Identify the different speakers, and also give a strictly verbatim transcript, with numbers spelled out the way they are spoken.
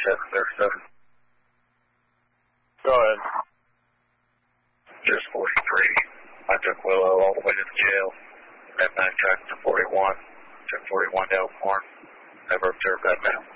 Speaker 1: seven thirty-seven.
Speaker 2: Go ahead.
Speaker 1: Just forty-three. I took Willow all the way to the jail. Then backtracked to forty-one. Took forty-one to Elkhorn. Never observed that man.